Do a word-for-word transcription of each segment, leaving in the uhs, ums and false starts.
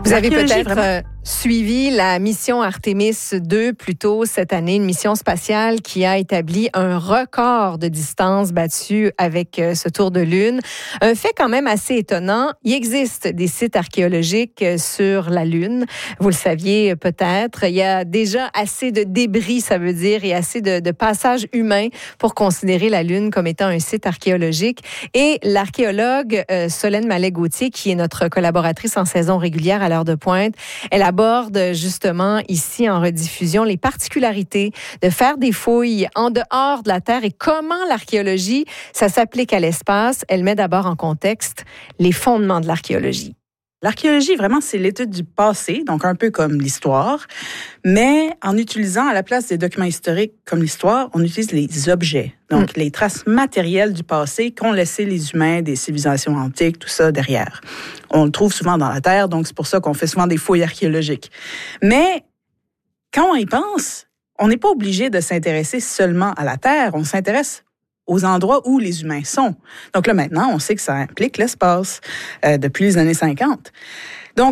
Vous avez peut-être vraiment... suivi la mission Artemis deux plus tôt cette année, une mission spatiale qui a établi un record de distance battue avec ce tour de Lune. Un fait quand même assez étonnant, il existe des sites archéologiques sur la Lune. Vous le saviez peut-être, il y a déjà assez de débris, ça veut dire, et assez de, de passages humains pour considérer la Lune comme étant un site archéologique. Et l'archéologue euh, Solène Mallet-Gauthier, qui est notre collaboratrice en saison régulière à l'heure de pointe, elle aborde justement ici en rediffusion les particularités de faire des fouilles en dehors de la Terre et comment l'archéologie, ça s'applique à l'espace. Elle met d'abord en contexte les fondements de l'archéologie. L'archéologie, vraiment, c'est l'étude du passé, donc un peu comme l'histoire, mais en utilisant, à la place des documents historiques comme l'histoire, on utilise les objets, donc mm. les traces matérielles du passé qu'ont laissé les humains, des civilisations antiques, tout ça derrière. On le trouve souvent dans la Terre, donc c'est pour ça qu'on fait souvent des fouilles archéologiques. Mais quand on y pense, on n'est pas obligé de s'intéresser seulement à la Terre, on s'intéresse aux endroits où les humains sont. Donc là, maintenant, on sait que ça implique l'espace euh, depuis les années cinquante. Donc,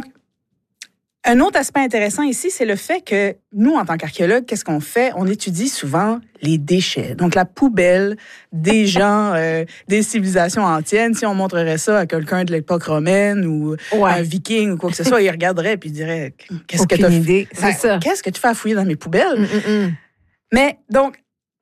un autre aspect intéressant ici, c'est le fait que nous, en tant qu'archéologues, qu'est-ce qu'on fait? On étudie souvent les déchets. Donc, la poubelle des gens, euh, des civilisations anciennes. Si on montrerait ça à quelqu'un de l'époque romaine ou ouais. un viking ou quoi que ce soit, il regarderait puis il dirait « Qu'est-ce Aucune que tu as idée, c'est ça. Qu'est-ce que tu fais à fouiller dans mes poubelles? Mm-mm. » Mais donc,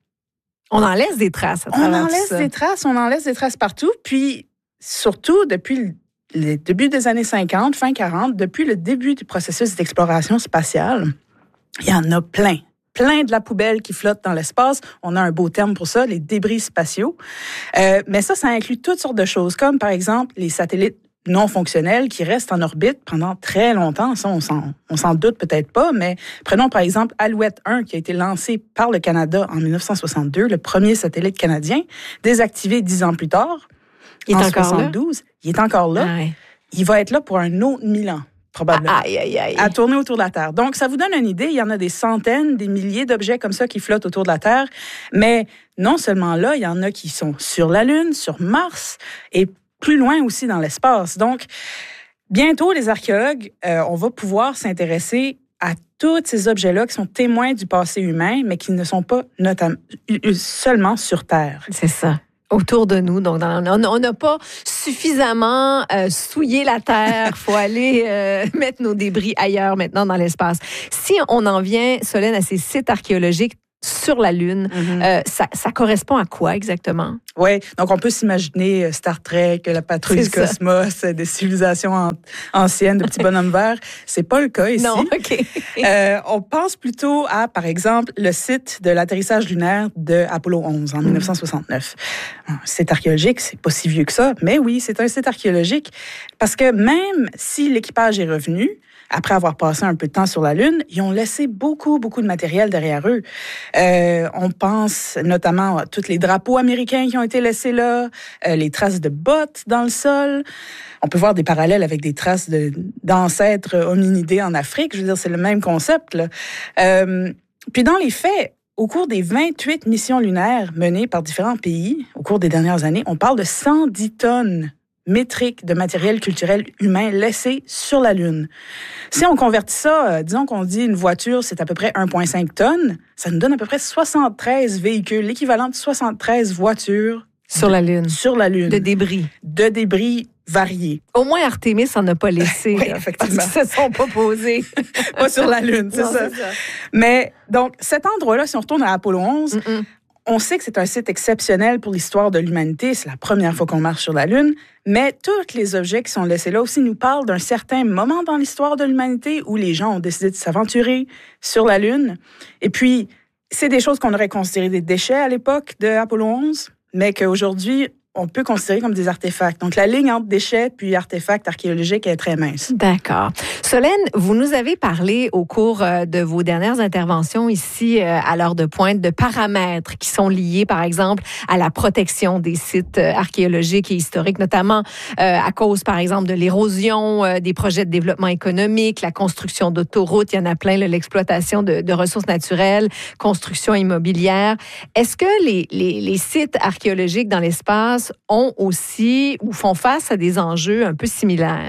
on en laisse des traces à travers On en tout laisse ça. des traces, on en laisse des traces partout. Puis, surtout, depuis le début des années cinquante, fin quarante, depuis le début du processus d'exploration spatiale, il y en a plein. Plein de la poubelle qui flotte dans l'espace. On a un beau terme pour ça, les débris spatiaux. Euh, mais ça, ça inclut toutes sortes de choses, comme par exemple les satellites non fonctionnels qui restent en orbite pendant très longtemps. Ça, on s'en, on s'en doute peut-être pas, mais prenons par exemple Alouette un qui a été lancé par le Canada en dix-neuf cent soixante-deux, le premier satellite canadien, désactivé dix ans plus tard, il est en encore soixante-douze. Là? Il est encore là. Ah ouais. Il va être là pour un autre mille ans, probablement, aïe, aïe, aïe. à tourner autour de la Terre. Donc, ça vous donne une idée. Il y en a des centaines, des milliers d'objets comme ça qui flottent autour de la Terre. Mais non seulement là, il y en a qui sont sur la Lune, sur Mars et plus loin aussi dans l'espace. Donc, bientôt, les archéologues, euh, on va pouvoir s'intéresser à tous ces objets-là qui sont témoins du passé humain, mais qui ne sont pas notamment, seulement sur Terre. C'est ça. Autour de nous. Donc, dans, on n'a pas suffisamment euh, souillé la Terre. Il faut aller euh, mettre nos débris ailleurs maintenant dans l'espace. Si on en vient, Solène, à ces sites archéologiques sur la Lune, mm-hmm. euh, ça, ça correspond à quoi exactement? Oui, donc on peut s'imaginer Star Trek, la patrouille du cosmos, des civilisations an- anciennes, de petits bonhommes verts. C'est pas le cas ici. Non, OK. euh, on pense plutôt à, par exemple, le site de l'atterrissage lunaire de Apollo onze en mm. dix-neuf cent soixante-neuf. Un site archéologique, c'est pas si vieux que ça, mais oui, c'est un site archéologique parce que même si l'équipage est revenu, après avoir passé un peu de temps sur la Lune, ils ont laissé beaucoup, beaucoup de matériel derrière eux. Euh, on pense notamment à tous les drapeaux américains qui ont été laissés là, euh, les traces de bottes dans le sol. On peut voir des parallèles avec des traces de, d'ancêtres hominidés en Afrique. Je veux dire, c'est le même concept, là. Euh, puis dans les faits, au cours des vingt-huit missions lunaires menées par différents pays, au cours des dernières années, on parle de cent dix tonnes métriques de matériel culturel humain laissé sur la Lune. Si on convertit ça, euh, disons qu'on dit une voiture, c'est à peu près un virgule cinq tonnes, ça nous donne à peu près soixante-treize véhicules, l'équivalent de soixante-treize voitures sur de, la Lune. Sur la Lune. De débris. De débris variés. Au moins, Artemis n'en a pas laissé. Oui, là, effectivement. Parce qu'ils se sont pas posés. Pas sur la Lune, c'est, non, ça. c'est ça. Mais donc, cet endroit-là, si on retourne à Apollo onze, Mm-mm. on sait que c'est un site exceptionnel pour l'histoire de l'humanité. C'est la première fois qu'on marche sur la Lune. Mais tous les objets qui sont laissés là aussi nous parlent d'un certain moment dans l'histoire de l'humanité où les gens ont décidé de s'aventurer sur la Lune. Et puis, c'est des choses qu'on aurait considérées des déchets à l'époque de Apollo onze, mais qu'aujourd'hui, on peut considérer comme des artefacts. Donc, la ligne entre déchets puis artefacts archéologiques est très mince. D'accord. Solène, vous nous avez parlé au cours de vos dernières interventions ici à l'heure de pointe de paramètres qui sont liés, par exemple, à la protection des sites archéologiques et historiques, notamment euh, à cause, par exemple, de l'érosion, euh, des projets de développement économique, la construction d'autoroutes, il y en a plein, là, l'exploitation de, de ressources naturelles, construction immobilière. Est-ce que les, les, les sites archéologiques dans l'espace ont aussi ou font face à des enjeux un peu similaires?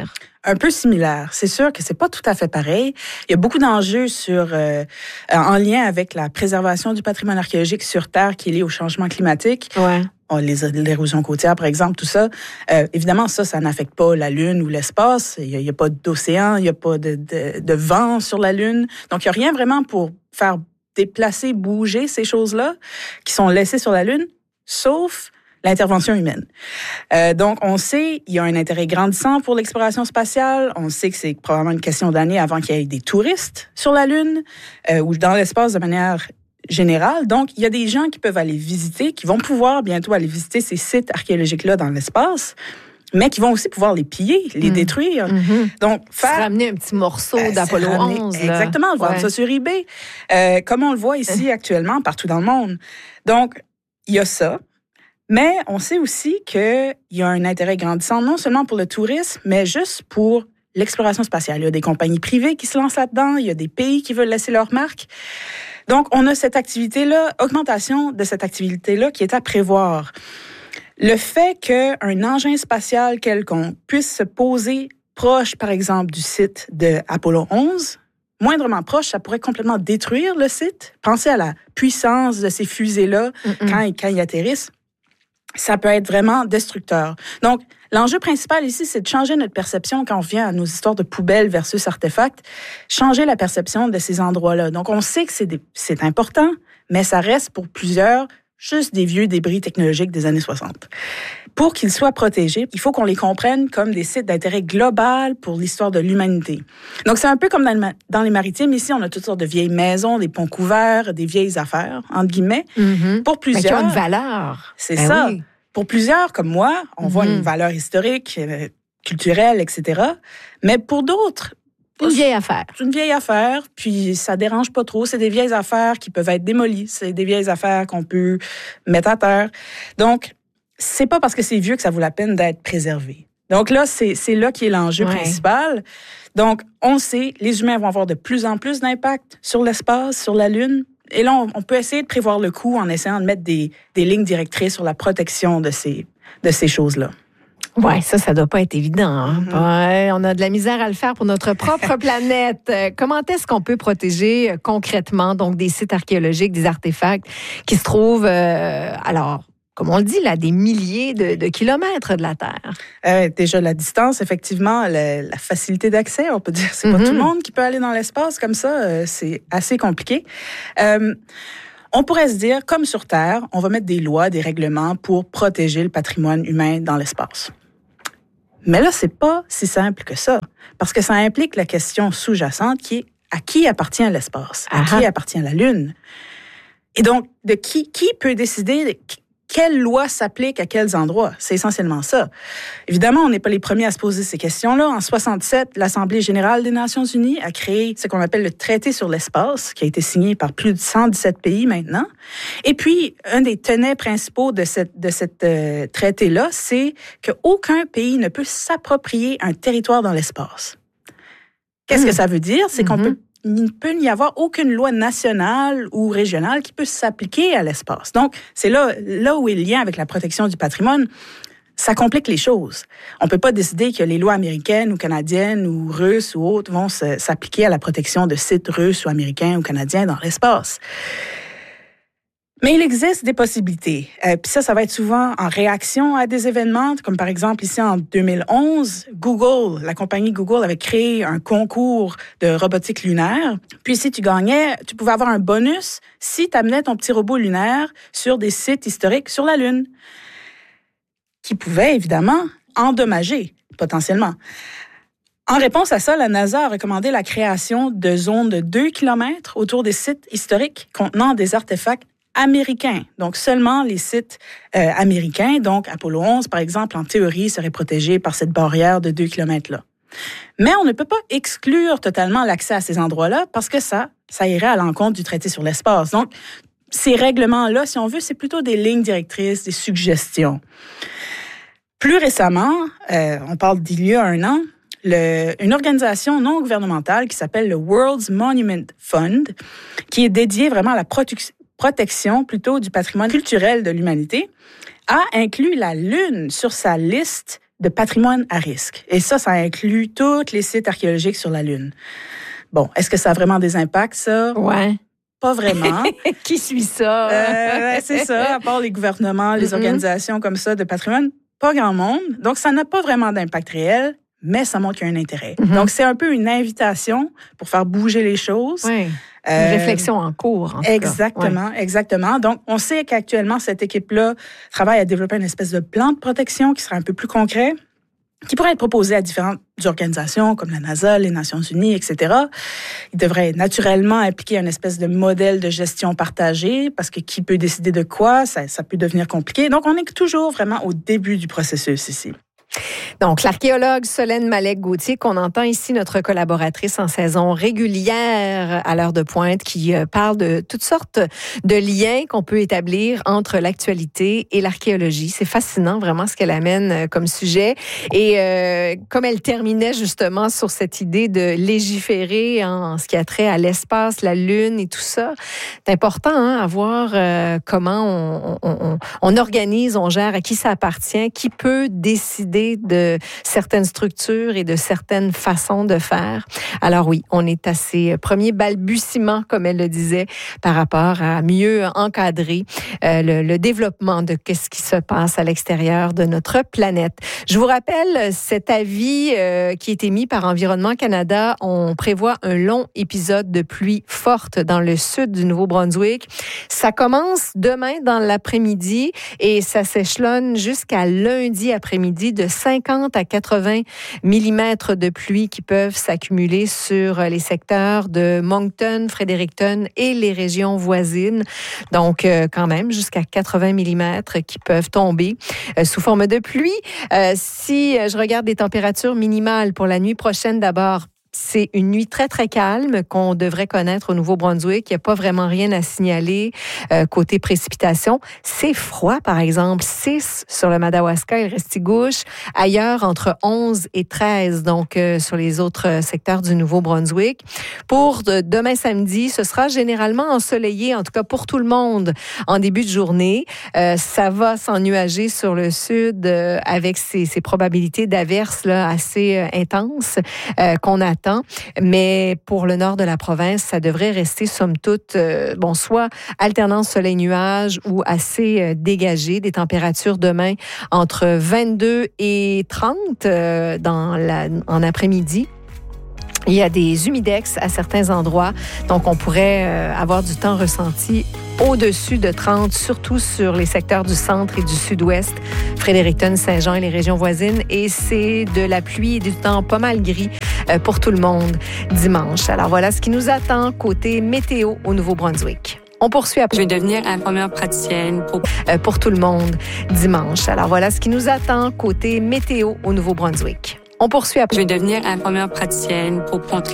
un peu similaire. C'est sûr que c'est pas tout à fait pareil. Il y a beaucoup d'enjeux sur euh, en lien avec la préservation du patrimoine archéologique sur Terre qui est lié au changement climatique. Ouais. L'érosion côtière, par exemple, tout ça. Euh, évidemment, ça, ça n'affecte pas la Lune ou l'espace. Il n'y a, a pas d'océan, il n'y a pas de, de, de vent sur la Lune. Donc, il n'y a rien vraiment pour faire déplacer, bouger ces choses-là qui sont laissées sur la Lune, sauf l'intervention humaine. Euh, donc, on sait qu'il y a un intérêt grandissant pour l'exploration spatiale. On sait que c'est probablement une question d'années avant qu'il y ait des touristes sur la Lune euh, ou dans l'espace de manière générale. Donc, il y a des gens qui peuvent aller visiter, qui vont pouvoir bientôt aller visiter ces sites archéologiques-là dans l'espace, mais qui vont aussi pouvoir les piller, les mmh. détruire. Mmh. Donc, faire... Se ramener un petit morceau euh, d'Apollo onze. Là. Exactement, vendre ouais. ça sur eBay, euh, comme on le voit ici actuellement partout dans le monde. Donc, il y a ça. Mais on sait aussi qu'il y a un intérêt grandissant, non seulement pour le tourisme, mais juste pour l'exploration spatiale. Il y a des compagnies privées qui se lancent là-dedans, il y a des pays qui veulent laisser leur marque. Donc, on a cette activité-là, augmentation de cette activité-là qui est à prévoir. Le fait qu'un engin spatial quelconque puisse se poser proche, par exemple, du site de Apollo onze, moindrement proche, ça pourrait complètement détruire le site. Pensez à la puissance de ces fusées-là mm-hmm. quand, quand ils atterrissent. Ça peut être vraiment destructeur. Donc, l'enjeu principal ici, c'est de changer notre perception quand on vient à nos histoires de poubelles versus artefacts, changer la perception de ces endroits-là. Donc, on sait que c'est, des, c'est important, mais ça reste pour plusieurs juste des vieux débris technologiques des années soixante. Pour qu'ils soient protégés, il faut qu'on les comprenne comme des sites d'intérêt global pour l'histoire de l'humanité. Donc, c'est un peu comme dans, le, dans les maritimes. Ici, on a toutes sortes de vieilles maisons, des ponts couverts, des vieilles affaires, entre guillemets. Mm-hmm. Pour plusieurs... Mais qui ont une valeur. C'est ben ça. Oui. Pour plusieurs, comme moi, on mm-hmm. voit une valeur historique, euh, culturelle, et cetera. Mais pour d'autres... Une vieille affaire. C'est une vieille affaire, puis ça dérange pas trop. C'est des vieilles affaires qui peuvent être démolies. C'est des vieilles affaires qu'on peut mettre à terre. Donc, c'est pas parce que c'est vieux que ça vaut la peine d'être préservé. Donc là, c'est, c'est là qui est l'enjeu ouais. principal. Donc, on sait, les humains vont avoir de plus en plus d'impact sur l'espace, sur la Lune. Et là, on, on peut essayer de prévoir le coût en essayant de mettre des, des lignes directrices sur la protection de ces, de ces choses-là. Oui, ça, ça doit pas être évident. Hein? Mm-hmm. Ouais, on a de la misère à le faire pour notre propre planète. Comment est-ce qu'on peut protéger euh, concrètement donc des sites archéologiques, des artefacts qui se trouvent, euh, alors, comme on le dit, là, des milliers de, de kilomètres de la Terre? Euh, déjà, la distance, effectivement, la, la facilité d'accès, on peut dire, c'est mm-hmm. pas tout le monde qui peut aller dans l'espace comme ça. Euh, c'est assez compliqué. Euh, On pourrait se dire, comme sur Terre, on va mettre des lois, des règlements pour protéger le patrimoine humain dans l'espace. Mais là, c'est pas si simple que ça, parce que ça implique la question sous-jacente qui est à qui appartient l'espace, à Aha. qui appartient la Lune. Et donc, de qui, qui peut décider de, quelle loi s'applique à quels endroits? C'est essentiellement ça. Évidemment, on n'est pas les premiers à se poser ces questions-là. En soixante-sept, l'Assemblée générale des Nations unies a créé ce qu'on appelle le Traité sur l'espace, qui a été signé par plus de cent dix-sept pays maintenant. Et puis, un des tenets principaux de cette, de cette euh, traité-là, c'est qu'aucun pays ne peut s'approprier un territoire dans l'espace. Qu'est-ce mmh. que ça veut dire? C'est mmh. qu'on peut il ne peut n'y avoir aucune loi nationale ou régionale qui peut s'appliquer à l'espace. Donc, c'est là, là où est le lien avec la protection du patrimoine. Ça complique les choses. On ne peut pas décider que les lois américaines ou canadiennes ou russes ou autres vont se, s'appliquer à la protection de sites russes ou américains ou canadiens dans l'espace. Mais il existe des possibilités. Euh, Puis ça, ça va être souvent en réaction à des événements, comme par exemple ici en deux mille onze, Google, la compagnie Google avait créé un concours de robotique lunaire. Puis si tu gagnais, tu pouvais avoir un bonus si tu amenais ton petit robot lunaire sur des sites historiques sur la Lune, qui pouvaient évidemment endommager potentiellement. En réponse à ça, la NASA a recommandé la création de zones de deux kilomètres autour des sites historiques contenant des artefacts américains, donc seulement les sites euh, américains. Donc, Apollo onze, par exemple, en théorie, serait protégé par cette barrière de deux kilomètres-là. Mais on ne peut pas exclure totalement l'accès à ces endroits-là parce que ça, ça irait à l'encontre du traité sur l'espace. Donc, ces règlements-là, si on veut, c'est plutôt des lignes directrices, des suggestions. Plus récemment, euh, on parle d'il y a un an, Le, une organisation non gouvernementale qui s'appelle le World's Monument Fund, qui est dédiée vraiment à la protection protection plutôt du patrimoine culturel de l'humanité, a inclus la Lune sur sa liste de patrimoine à risque. Et ça, ça inclut tous les sites archéologiques sur la Lune. Bon, est-ce que ça a vraiment des impacts, ça? Ouais. Pas vraiment. Qui suit ça? Euh, c'est ça, à part les gouvernements, les mm-hmm. organisations comme ça de patrimoine, pas grand monde. Donc, ça n'a pas vraiment d'impact réel, mais ça montre qu'il y a un intérêt. Mm-hmm. Donc, c'est un peu une invitation pour faire bouger les choses. Oui. Une euh, réflexion en cours, en Exactement, ouais. exactement. Donc, on sait qu'actuellement, cette équipe-là travaille à développer une espèce de plan de protection qui sera un peu plus concret, qui pourrait être proposé à différentes organisations comme la NASA, les Nations Unies, et cetera. Il devrait naturellement impliquer une espèce de modèle de gestion partagée, parce que qui peut décider de quoi, ça, ça peut devenir compliqué. Donc, on est toujours vraiment au début du processus ici. Donc, l'archéologue Solène Malek-Gauthier, qu'on entend ici, notre collaboratrice en saison régulière à l'heure de pointe, qui parle de toutes sortes de liens qu'on peut établir entre l'actualité et l'archéologie. C'est fascinant, vraiment, ce qu'elle amène comme sujet. Et euh, comme elle terminait justement sur cette idée de légiférer en ce qui a trait à l'espace, la Lune et tout ça, c'est important hein, à voir euh, comment on, on, on, on organise, on gère, à qui ça appartient, qui peut décider de certaines structures et de certaines façons de faire. Alors oui, on est à ces premiers balbutiements, comme elle le disait, par rapport à mieux encadrer euh, le, le développement de ce qui se passe à l'extérieur de notre planète. Je vous rappelle cet avis euh, qui a été mis par Environnement Canada. On prévoit un long épisode de pluie forte dans le sud du Nouveau-Brunswick. Ça commence demain dans l'après-midi et ça s'échelonne jusqu'à lundi après-midi de cinquante à quatre-vingts millimètres de pluie qui peuvent s'accumuler sur les secteurs de Moncton, Fredericton et les régions voisines. Donc, euh, quand même, jusqu'à quatre-vingts millimètres qui peuvent tomber euh, sous forme de pluie. Euh, si je regarde les températures minimales pour la nuit prochaine, d'abord, c'est une nuit très, très calme qu'on devrait connaître au Nouveau-Brunswick. Il n'y a pas vraiment rien à signaler euh, côté précipitation. C'est froid, par exemple, six sur le Madawaska et le Restigouche. Ailleurs, entre onze et treize, donc euh, sur les autres secteurs du Nouveau-Brunswick. Pour de, demain samedi, ce sera généralement ensoleillé, en tout cas pour tout le monde, en début de journée. Euh, ça va s'ennuager sur le sud euh, avec ces, ces probabilités d'averses là, assez euh, intenses euh, qu'on attend. Mais pour le nord de la province, ça devrait rester, somme toute, euh, bon, soit alternance soleil-nuage ou assez euh, dégagé. Des températures demain entre vingt-deux et trente euh, dans la, en après-midi. Il y a des humidex à certains endroits, donc on pourrait euh, avoir du temps ressenti au-dessus de trente, surtout sur les secteurs du centre et du sud-ouest, Fredericton, Saint-Jean et les régions voisines. Et c'est de la pluie et du temps pas mal gris euh, pour tout le monde dimanche. Alors voilà ce qui nous attend côté météo au Nouveau-Brunswick. On poursuit après. Je vais devenir infirmière praticienne pour... Euh, pour tout le monde dimanche. Alors voilà ce qui nous attend côté météo au Nouveau-Brunswick. On poursuit après. Je vais devenir infirmière praticienne pour contribuer